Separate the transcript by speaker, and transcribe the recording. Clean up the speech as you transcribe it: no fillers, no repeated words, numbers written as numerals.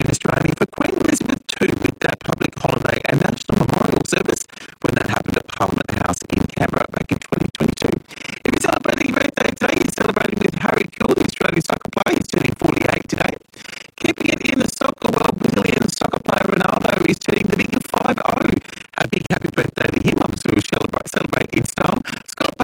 Speaker 1: Australia for Queen Elizabeth II with that public holiday and national memorial service when that happened at Parliament House in Canberra back in 2022. If you're celebrating a birthday today, you're celebrating with Harry Kewell, the Australian soccer player. He's turning 48 today. Keeping it in the soccer world, Brazilian soccer player Ronaldo is turning the